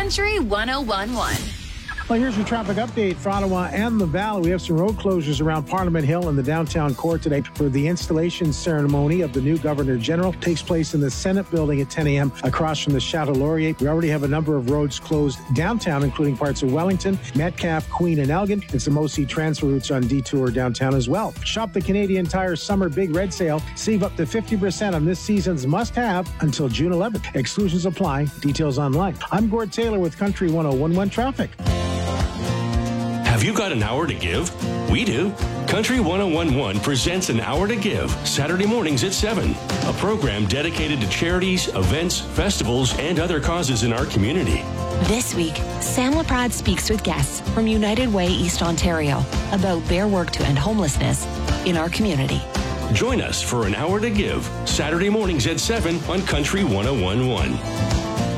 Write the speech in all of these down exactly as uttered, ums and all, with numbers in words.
Country one oh one point one. Well, here's your traffic update for Ottawa and the Valley. We have some road closures around Parliament Hill and the downtown core today for the installation ceremony of the new Governor General. It takes place in the Senate building at ten a.m. across from the Chateau Laurier. We already have a number of roads closed downtown, including parts of Wellington, Metcalfe, Queen, and Elgin, and some O C transfer routes on Detour downtown as well. Shop the Canadian Tire Summer Big Red Sale. Save up to fifty percent on this season's must-have until June eleventh. Exclusions apply. Details online. I'm Gord Taylor with Country one oh one point one Traffic. Have you got an hour to give? We do. Country one oh one point one presents An Hour to Give, Saturday mornings at seven. A program dedicated to charities, events, festivals, and other causes in our community. This week, Sam Laprade speaks with guests from United Way East Ontario about their work to end homelessness in our community. Join us for An Hour to Give, Saturday mornings at seven on Country one oh one point one.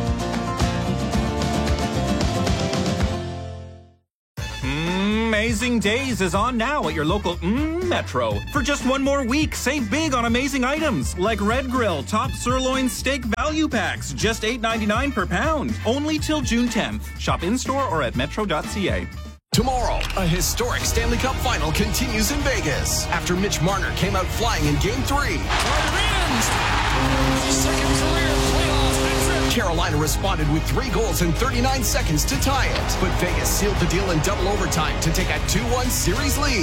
Amazing Days is on now at your local mm, Metro. For just one more week, save big on amazing items like Red Grill Top Sirloin Steak Value Packs, just eight ninety-nine per pound. Only till June tenth. Shop in-store or at metro dot c a. Tomorrow, a historic Stanley Cup final continues in Vegas after Mitch Marner came out flying in Game three. Second career playoff hat-trick. Carolina responded with three goals in thirty-nine seconds to tie it, but Vegas sealed the deal in double overtime to take a two one series lead.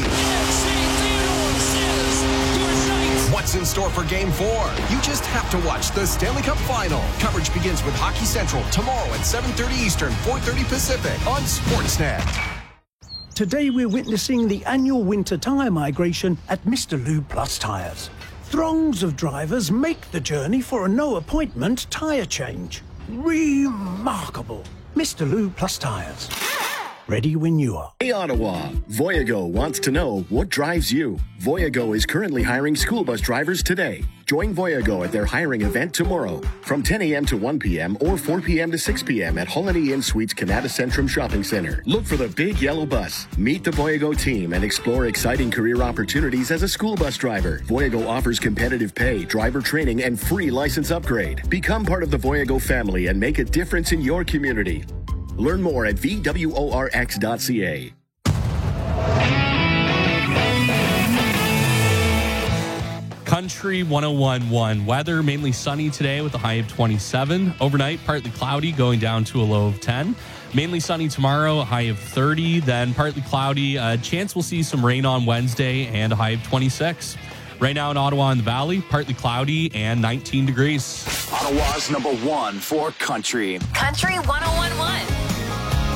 What's in store for Game four? You just have to watch the Stanley Cup Final. Coverage begins with Hockey Central tomorrow at seven thirty Eastern, four thirty Pacific on Sportsnet. Today we're witnessing the annual winter tyre migration at Mister Lube Plus Tyres. Throngs of drivers make the journey for a no-appointment tyre change. Remarkable. Mister Lube Plus Tyres. Ready when you are. Hey Ottawa, Voyago wants to know what drives you. Voyago is currently hiring school bus drivers today. Join Voyago at their hiring event tomorrow from ten a.m. to one p.m. or four p.m. to six p.m. at Holiday Inn Suites Canada Centrum Shopping Center. Look for the big yellow bus. Meet the Voyago team and explore exciting career opportunities as a school bus driver. Voyago offers competitive pay, driver training, and free license upgrade. Become part of the Voyago family and make a difference in your community. Learn more at v w o r x dot c a. Country one oh one point one. Weather mainly sunny today with a high of twenty-seven. Overnight, partly cloudy, going down to a low of ten. Mainly sunny tomorrow, a high of thirty. Then partly cloudy. A chance we'll see some rain on Wednesday and a high of twenty-six. Right now in Ottawa and the Valley, partly cloudy and nineteen degrees. Ottawa's number one for country. Country one oh one point one.